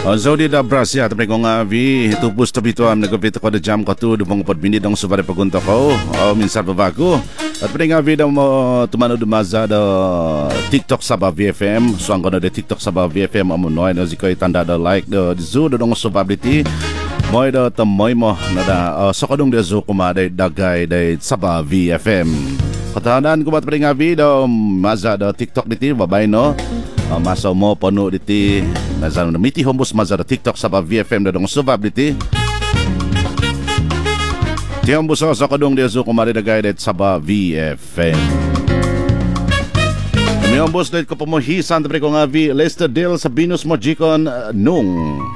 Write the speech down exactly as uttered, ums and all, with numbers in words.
Oh, so di da Brasia tapi kung nga vi tupos to bito am nagapito ko da jam ko tu dupong pod minit dong subare pagunta ko. Oh, minsan babago. At pwede nga vi daw mo tumano dumaza da TikTok sa ba V F M. So ang kono da TikTok sa ba V F M amo noy no zikoy tanda da like da zu dong subability. Moy da tamoy mo na da uh, so kadong da zu kumaday dagay da sa ba V F M. Katahanan ko bat pwede nga vi daw maza da TikTok diti babay no. Uh, masa mo pano diti nazano na miti hombos mazara TikTok sa V F M da dong subability. Ti hombos sa kadong dia zo kumari da guided sa V F M. Mi hombos dahil ko pamuhisan tapos ko nga vi Lester Dale sa Binus Mojicon uh, nung